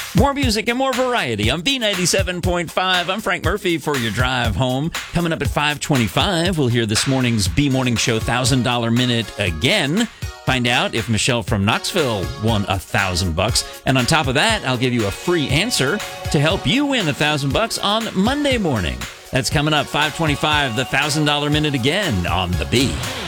More music and more variety on B97.5. I'm Frank Murphy for your drive home. Coming up at 5:25, we'll hear this morning's B Morning Show $1,000 Minute again. Find out if Michelle from Knoxville won $1,000. And on top of that, I'll give you a free answer to help you win $1,000 on Monday morning. That's coming up 5:25, the $1,000 Minute again on the B.